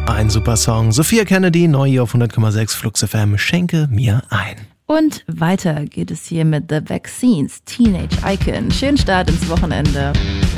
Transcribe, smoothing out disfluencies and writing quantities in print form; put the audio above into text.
Ein super Song. Sophia Kennedy, neu hier auf 100,6 Flux FM. Schenke mir ein. Und weiter geht es hier mit The Vaccines, Teenage Icon. Schönen Start ins Wochenende.